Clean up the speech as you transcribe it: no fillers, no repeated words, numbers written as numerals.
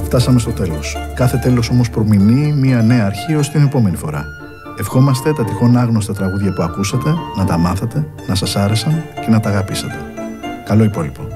Φτάσαμε στο τέλος. Κάθε τέλος όμως προμηνύει μια νέα αρχή ως την επόμενη φορά. Ευχόμαστε τα τυχόν άγνωστα τραγούδια που ακούσατε να τα μάθατε, να σας άρεσαν και να τα αγαπήσετε. Καλό υπόλοιπο.